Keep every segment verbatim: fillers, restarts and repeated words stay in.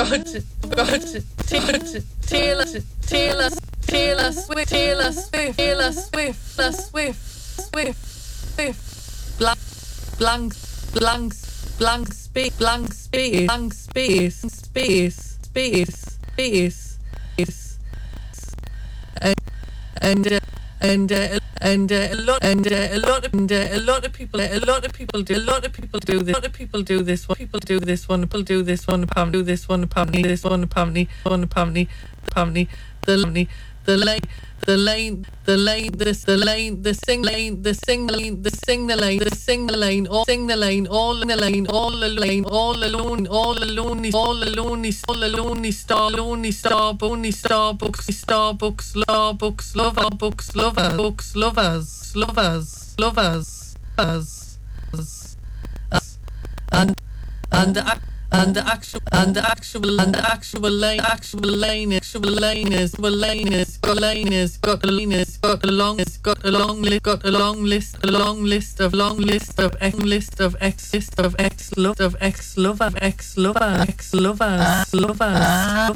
Roger, Roger, Taylor, Taylor, Taylor, Taylor Swift, Taylor Swift, Taylor Swift, Taylor Swift, Swift, Swift, blank, blank, blank, blank space, blank space, blank space, space, space, space, space, and and uh, and uh, and uh, a lot and uh, a lot of and, uh, a lot of people a lot of people do a lot of people do this a lot of people do this one people do this one people do this one apparently do this one apparently this one apparently one apparently apparently the lane the lane the lane the lane this the lane the sing lane the sing lane the sing the lane the sing the lane all sing the lane all in the lane all the lane all alone all alone all alone all alone star lonely star boney star books star books law books lover books lover books lovers lovers lovers as as and and the and the actual and the actual and the actual lane actual lane actual lane is well lane is got lane is got a lane is got a long is got a long list got a long list a long list of long list of x list of x list of x love of x lover x lover x lovers lovers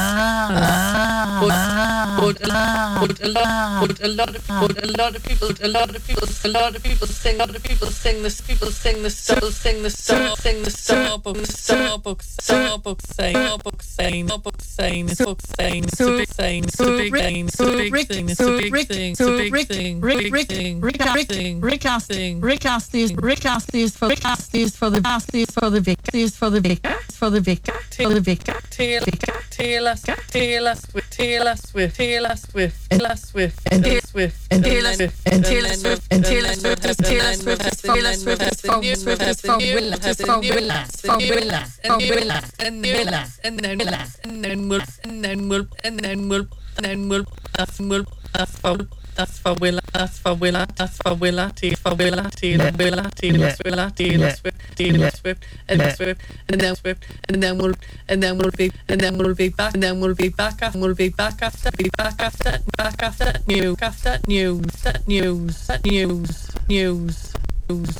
lovers but a lot but a lot of but a lot of people a lot of people a lot of people sing a lot of people sing this people sing the star sing the star sing the star books Starbucks, Starbucks saying, Starbucks saying, Starbucks saying, Starbucks saying, it's a big thing, it's a big thing, it's a big thing, it's a big thing, it's a big thing, big thing, Rick, Rick, Rick Astley, Rick Astley, Rick Astley is for Rick Astley is for the Astley is for the Vic, is for the vicar, for the vicar, for the vicar, Taylor, Taylor, Taylor Swift, Taylor Swift, Taylor Swift, Taylor Swift, and Taylor Swift, and Taylor Swift, and Taylor Swift, and Taylor Swift is Taylor Swift is for Taylor Swift is for Swift is for Willa, is for Willa, for Willa. And Willa, and Willa, and then Willa, and then Willa, and then Willa, and then Willa, and then Willa, that's Willa, that's for that's for Willa, that's for Willa, that's for Willa, T for Willa, Taylor Willa, Taylor Willa, Taylor Swift, Taylor Swift, and then Swift, and then Swift, and then we'll, and then we'll be, and then we'll be back, and then we'll be back after, we'll be back after, be back after, back after new, after news, that news, that news, news, news.